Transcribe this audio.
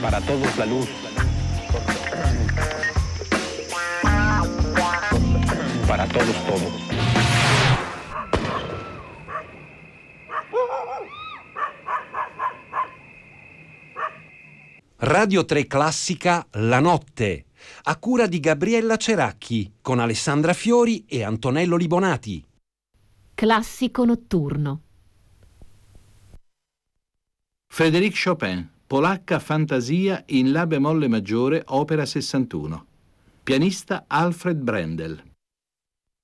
Para todos la luz. Para todos todo. Radio 3 Classica La Notte, a cura di Gabriella Ceracchi, con Alessandra Fiori e Antonello Libonati. Classico notturno. Frédéric Chopin, Polacca Fantasia in La bemolle maggiore, opera 61. Pianista Alfred Brendel.